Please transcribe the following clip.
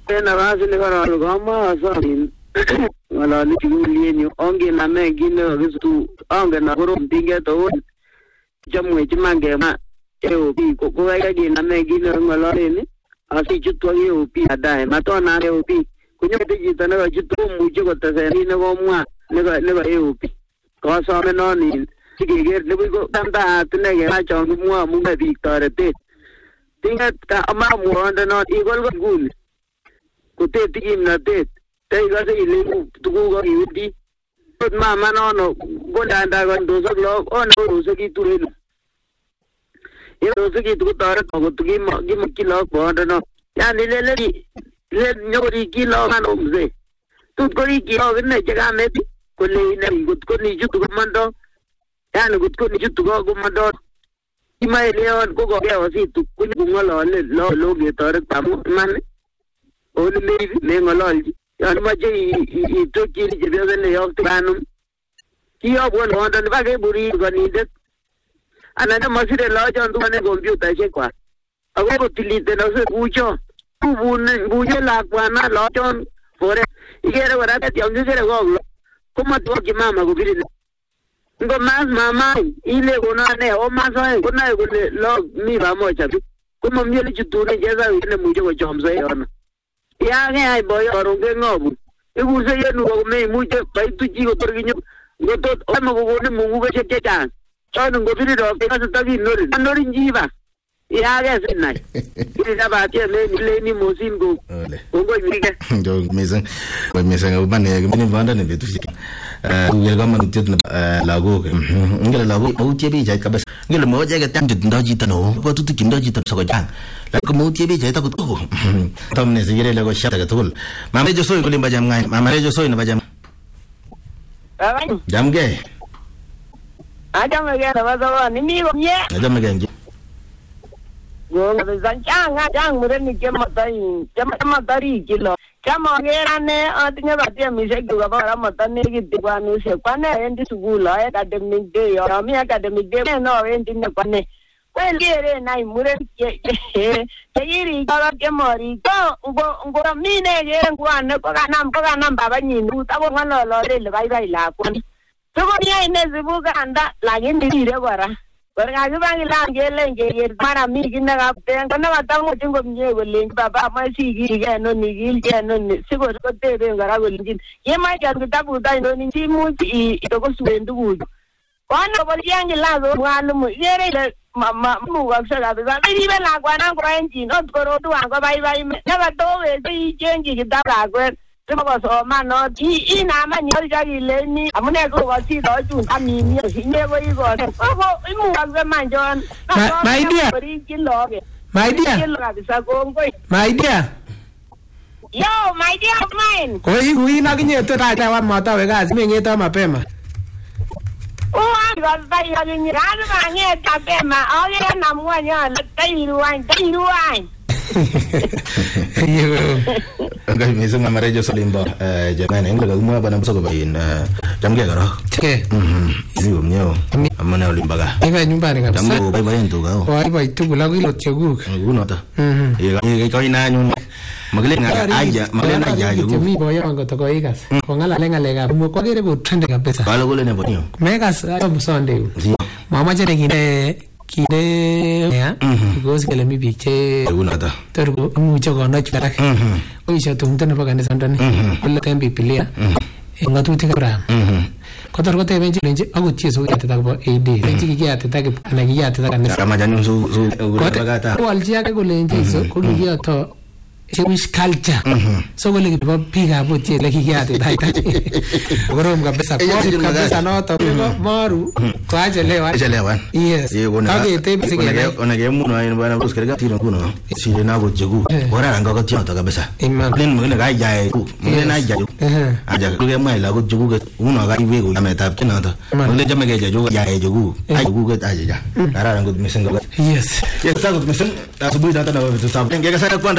Tena basi ni karo kama asarin. Wala ni chikulienyo. Onge na megine wakistu. Onge na kuro mpinge to. Jamwe chimange ma. AOP. Kukaya gina megine wala ni. Asi chutwa AOP adae. Matona AOP. Kunyo tijita nega chutu mucho kotaseni nega mwa. Nega AOP. Kwa some noni. Sikiger nibuko tanda atinege machongi mwa munga viktorete. Tingat ka ama muonda non igol ko gul. Kutet kimnatet. Teiga se ile tugugo iudi. Tot mama nono gondanda gondoso log on doso ki turelu. Ye doso ki tu tare ko tu gi kilo bonda no. Ya ni le nyori kilo mano mze. Tut ko ri kilo ne jaga meti. Ko le ne gut ko ni jutu mando. Ya ne gut ko ni jutu go mando. Ima leon ko go ya wasi tu kun ngolo le lo ge tare tamu man on me ngolo ya ma je I to ki je be ne yo tanu ki yo bon on dan ba ge buri go ni de ana masire lo jon tu ne computer che kwa ago ko tilite no se bucho tu buje la kwa na lo jon fore igere wara te yo ngere go kuma to ki mama go biri ngo mas mama ile gona ne o maso gona gole lo mi ba mo chapi kuma miele chutu ne jeza ne muje go chomso yona ya ge ai boy oronge ngobu ibu se yenu go me muje bai tu ji go torginyo go to o mo go ne mungu ge cheta chon go biri do ke ka ta gi nori jiba ya ge se nai ile ba tie le ni mosin go go ni ge jo mezang ba ne ni vanda ne betu sik welga man tit lago ngela lago au tie bi jai ka bas ngela mo jai ga tan dit ndo ji tano ko tu kim ndo ji tan so ga jang la ko mo tie bi jai ta ko tom ne sire le go sha ta tul mama jo soy ko limba jam ngai mama re jo soy na ba jam jam ge ajam ge na ba so ni mi go nye ajam ge go na zan jang mo re ni ke ma tari kilo Chama ngera ne atinya batia mise juga bara matane ki diwanu se kwane endi sugula academic day yo mi academic day no endi ne kwane kwelere nai mure ke yiri kala ke mori ngo mine ge ngwane ko kanam baba nyinu tabo ngalo lo le bai la kwani to ko ni ne zibuga anda la ngi dire gora Berga bangi lange lenge para mi gina ga ten kana batango tingo mye goleng baba ma si gi ga no ni gil ga no ni sigo ko te be ngara goleng ye ma ga ta bu dai no ni ti mu ti to ko suendu gu wana bol yangi la zo walu mu yere le mama mu ga sa ga ba ni be la kwa na ko enji no ko ro tu an ko bai na ba to we ti jengi gi da ga ko Tuma ko so ma no ina ma ni ga gi le ni amune ko ko ti do ju ta mi ni ne bo I go ko mu ga ma jon my dear my dear yo my dear mine Ui na kinye to ta wa mata we kazi mimi ngeta mapema ga ba ya ni ra ma nge ta pema o ye na mu nya le tai ruan Enggak misal mama rejo solimba jamane enggak gua bana buso ko bayin jam ge garo ke iu mnyo amana olimbaga iba nyumbani kabisa jambo bai bai ndo gao bai tu la gilo chegu uno ta ye ko ina nyu magale aja yugo mi boya ngo to ko igas ko ngala ga mo ko gere go trend kabisa balo gole ne bonio megas abu sonde mama jere kide ya because kele mi biche unata tergo mucho gono chara o isha tumtana pagane sandane kulla tembi pilia ngatu tikara kotor ko te benji lenje agu cheso ya tata ko ed lenji ki ya tata ke na ki ya tata kan sama janum su bagata ko alji ke ko lenje so ko ki ya to Jewish culture so ko le ki piga bo tie le ki ya tata gorom ka pesa ko ka pesa no to maru ko ajelewa yes kage te bisi ke onage muno ayin bana buskerga tiro kuno sile na go jegu ora ranga ko tio to ka pesa nen mo ne ga jae ku mo na jae aja ku ge mai la go jegu ge uno ga iwe go ame tap kina to mo le jame ge jegu jae jegu ai jegu ge aja ara ranga misen go yes ta go misen ta subu da ta na to sa ge ga sa